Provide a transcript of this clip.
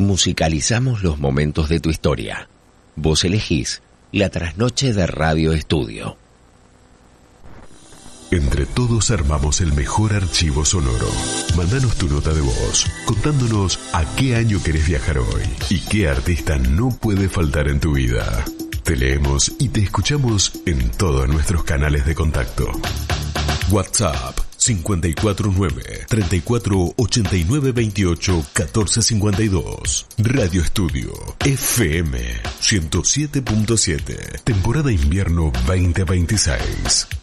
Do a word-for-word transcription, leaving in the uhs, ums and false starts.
Musicalizamos los momentos de tu historia. Vos elegís la trasnoche de Radio Estudio. Entre todos armamos el mejor archivo sonoro. Mándanos tu nota de voz, contándonos a qué año querés viajar hoy y qué artista no puede faltar en tu vida. Te leemos y te escuchamos en todos nuestros canales de contacto. WhatsApp cinco cuatro nueve, treinta y cuatro, ochenta y nueve, veintiocho, catorce cincuenta y dos. Radio Estudio F M ciento siete punto siete. Temporada invierno veinte veintiséis.